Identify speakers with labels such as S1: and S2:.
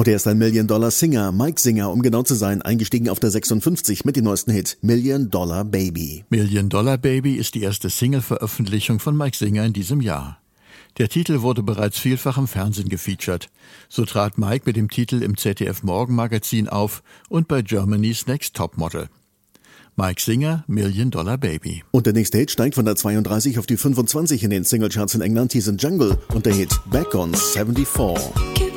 S1: Und er ist ein Million-Dollar-Singer, Mike Singer, um genau zu sein, eingestiegen auf der 56 mit dem neuesten Hit Million Dollar Baby.
S2: Million Dollar Baby ist die erste Single-Veröffentlichung von Mike Singer in diesem Jahr. Der Titel wurde bereits vielfach im Fernsehen gefeatured. So trat Mike mit dem Titel im ZDF-Morgenmagazin auf und bei Germany's Next Topmodel. Mike Singer, Million Dollar Baby.
S1: Und der nächste Hit steigt von der 32 auf die 25 in den Singlecharts in England, hieß Jungle und der Hit Back on 74.